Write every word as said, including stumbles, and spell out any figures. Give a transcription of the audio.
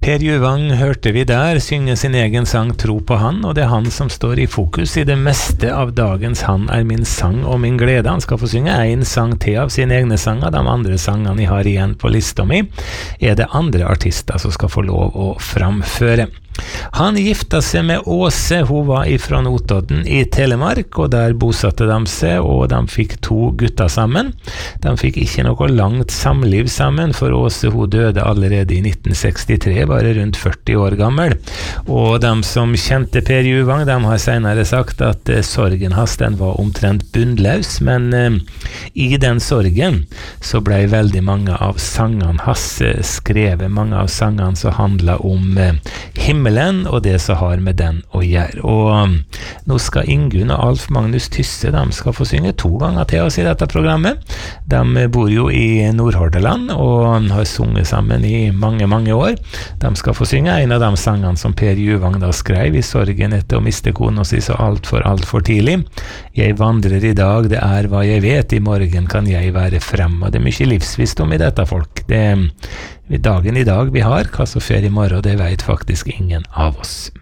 Per Juvang hørte vi der synge sin egen sang Tro på han, og det er han som står i fokus i det meste av dagens Han er min sang og min glede. Han skal få synge en sang til av sine egne sanger. De andre sangene jeg har igjen på lista mi er det andre artister som skal få lov å framføre. Han gifta seg med Åse, hun var ifra Notodden i Telemark, og der bosatte de seg, og de fikk to gutter sammen. De fikk ikke noe langt samliv sammen, for Åse hun døde allerede i nitten sekstitre, bare rundt førti år gammel. Og de som kjente Per Juvang, de har senere sagt at eh, sorgen hans den var omtrent bunnløs, men eh, i den sorgen så ble veldig mange av sangene hans eh, skrevet, mange av sangene som handlet om eh, himmel og det som har med den å gjøre. Og um, nå skal Ingunn og Alf Magnus Tysse, de skal få synge to ganger til oss i dette programmet. De bor jo i Nordhordaland og har sunget sammen i mange, mange år. De skal få synge en av de sangene som Per Juvang da skrev i sorgen etter å miste kona si så alt for, alt for tidlig. Jeg vandrer i dag, det er hva jeg vet, i morgen kan jeg være frem. Og det er mye livsvisdom i dette, folk. Det er dagen i dag vi har, hva som skjer i morgen, det vet faktisk ingen av oss.